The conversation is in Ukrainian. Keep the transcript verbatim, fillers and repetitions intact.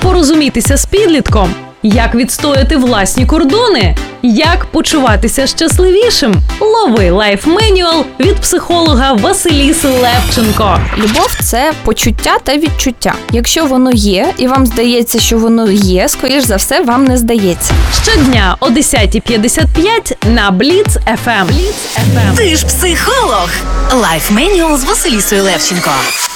порозумітися з підлітком? Як відстояти власні кордони? Як почуватися щасливішим? Лови лайф-менюал від психолога Василіси Левченко. Любов – це почуття та відчуття. Якщо воно є, і вам здається, що воно є, скоріш за все, вам не здається. Щодня о десята п'ятдесят п'ять на Бліц еф ем. Ти ж психолог. Лайф-менюал з Василісою Левченко.